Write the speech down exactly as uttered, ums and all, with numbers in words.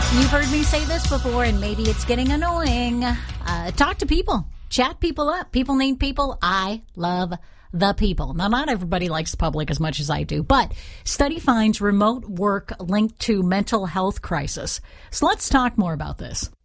You've heard me say this before, and maybe it's getting annoying. Uh, talk to people. Chat people up. People need people. I love the people. Now, not everybody likes the public as much as I do, but study finds remote work linked to mental health crisis. So let's talk more about this.